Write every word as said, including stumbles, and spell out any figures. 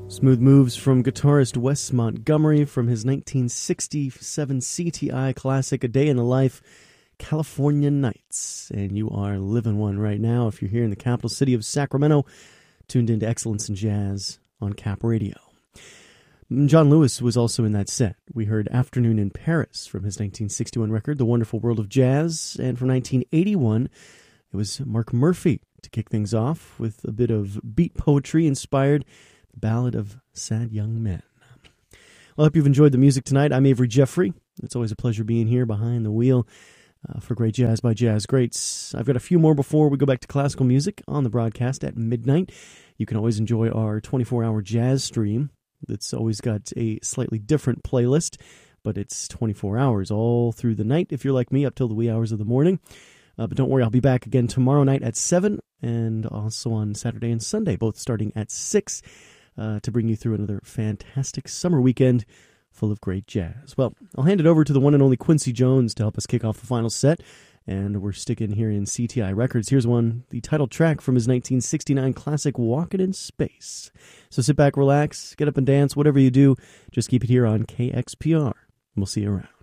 Smooth moves from guitarist Wes Montgomery from his nineteen sixty-seven C T I classic A Day in the Life, California Nights. And you are living one right now if you're here in the capital city of Sacramento, tuned into Excellence in Jazz on Cap Radio. John Lewis was also in that set. We heard Afternoon in Paris from his nineteen sixty-one record, The Wonderful World of Jazz. And from nineteen eighty-one, it was Mark Murphy to kick things off with a bit of beat poetry inspired The Ballad of Sad Young Men. Well, I hope you've enjoyed the music tonight. I'm Avery Jeffrey. It's always a pleasure being here behind the wheel uh, for Great Jazz by Jazz Greats. I've got a few more before we go back to classical music on the broadcast at midnight. You can always enjoy our twenty-four hour jazz stream. That's always got a slightly different playlist, but it's twenty-four hours all through the night if you're like me, up till the wee hours of the morning. Uh, but don't worry, I'll be back again tomorrow night at seven and also on Saturday and Sunday, both starting at six, uh, to bring you through another fantastic summer weekend full of great jazz. Well, I'll hand it over to the one and only Quincy Jones to help us kick off the final set, and we're sticking here in C T I Records. Here's one, the title track from his nineteen sixty-nine classic Walkin' in Space. So sit back, relax, get up and dance, whatever you do, just keep it here on K X P R. We'll see you around.